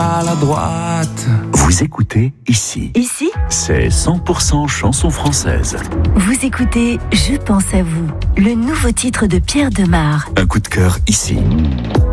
À la droite. Vous écoutez ici. Ici, C'est 100% chanson française. vous écoutez Je pense à vous, le nouveau titre de Pierre Demar. Un coup de cœur ici.